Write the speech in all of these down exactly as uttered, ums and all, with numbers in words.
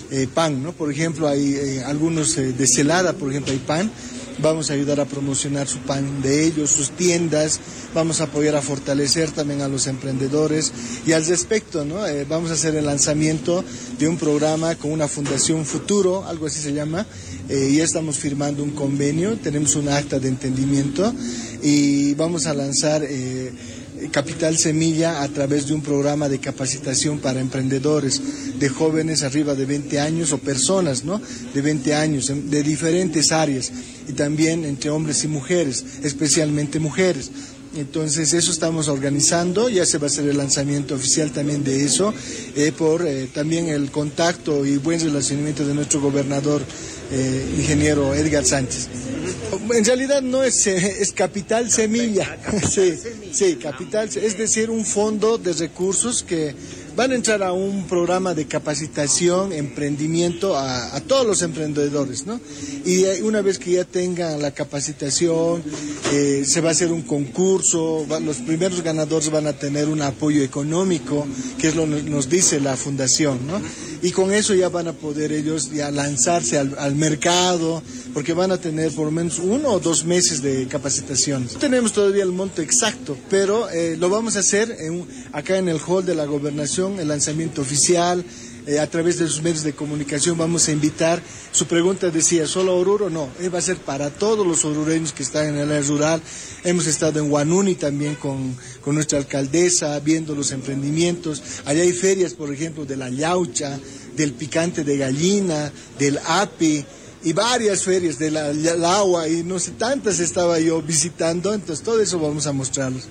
eh, pan, ¿no? Por ejemplo, hay eh, algunos eh, de Celada, por ejemplo, hay pan. Vamos a ayudar a promocionar su pan de ellos, sus tiendas, vamos a apoyar a fortalecer también a los emprendedores. Y al respecto, ¿no? Eh, vamos a hacer el lanzamiento de un programa con una fundación Futuro, algo así se llama, eh, ya estamos firmando un convenio, tenemos un acta de entendimiento y vamos a lanzar eh, Capital Semilla a través de un programa de capacitación para emprendedores de jóvenes arriba de veinte años o personas, ¿no? de veinte años, de diferentes áreas, y también entre hombres y mujeres, especialmente mujeres. Entonces eso estamos organizando, ya se va a hacer el lanzamiento oficial también de eso, eh, por eh, también el contacto y buen relacionamiento de nuestro gobernador, eh, ingeniero Edgar Sánchez. En realidad no es, eh, es Capital Semilla, sí, sí, Capital, es decir, un fondo de recursos que van a entrar a un programa de capacitación, emprendimiento a, a todos los emprendedores, ¿no? Y una vez que ya tengan la capacitación, eh, se va a hacer un concurso, va, los primeros ganadores van a tener un apoyo económico, que es lo que nos dice la fundación, ¿no? Y con eso ya van a poder ellos ya lanzarse al, al mercado, porque van a tener por lo menos uno o dos meses de capacitación. No tenemos todavía el monto exacto, pero eh, lo vamos a hacer en, acá en el hall de la gobernación, el lanzamiento oficial, eh, a través de sus medios de comunicación vamos a invitar. Su pregunta decía, ¿solo Oruro? No, eh, va a ser para todos los orureños que están en el área rural. Hemos estado en Huanuni también con, con nuestra alcaldesa, viendo los emprendimientos. Allá hay ferias, por ejemplo, de la llaucha, del picante de gallina, del api, y varias ferias de la, la agua, y no sé, tantas estaba yo visitando, entonces todo eso vamos a mostrarlos.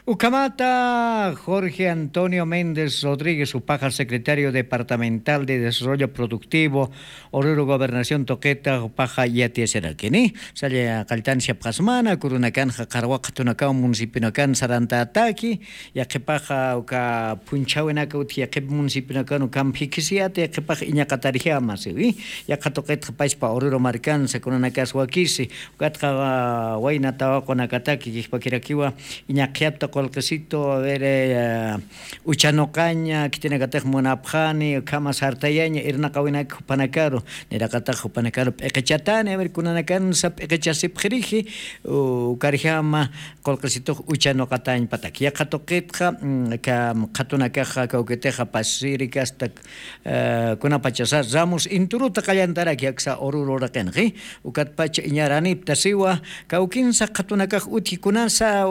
Ucamata, Jorge Antonio Méndez Rodríguez, Upaja, secretario departamental de Desarrollo Productivo, Oruro Gobernación Toqueta, Upaja, Yati Serakini, Sale Caltancia Pasmana, Curunacan, Jacarhuaca, Tunacan, Municipinacan, Saranta Ataki, Yaquepaja, Uca Punchauenaca, Utiaque Municipinacan, Ucam Piquisiate, Yaquepaja, Iñacatarijamas, Yacatoquet, Paispa, Oruro Marcan, Secunacas Huaquisi, Ucatja, Huayna Tabaco, Nakataki, Yixpaquiraquiwa, Iñaquiapta, Colcasito, a ver, uh, Uchanocaña, que tiene que tener Monapjani, Camas Artayaña, Irnacawina Panacaro, Neracatajo Panacaro, Ecachatane, a ver, Kunanacan, Sap Ecachasip Jeriji, Carjama, Colcasito, Uchanocatañ, Pataquia Catoquetja, Cam Catunacaja, Cauqueteja, Pasirica, hasta Kunapachasa, Ramos, Inturuta Callantara, Kiaxa, Oruro Rakenji, Ucatpacha, Iñaranip, Tasiwa, Cauquinsa, Catunacaj, Utikunasa,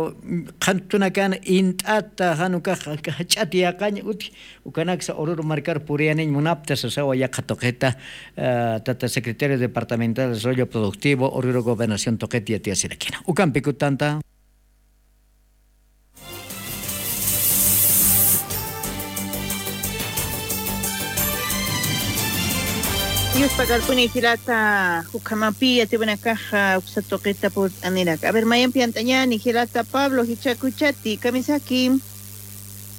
Tunakan intata hanuka chatia caña uti ukanaxa Oruro marcar purianin munapta sasawa ya toqueta tata secretario departamental de desarrollo productivo Oruro Gobernación Toquetia tia Siraquina ukan pikutanta. Dios pagar con Nigilata, Jucamapi, te van a caja, Uxatoqueta por Anirac. A ver, Mayan Piantaña, Nigilata Pablo, Hichacuchati, Kamisaki.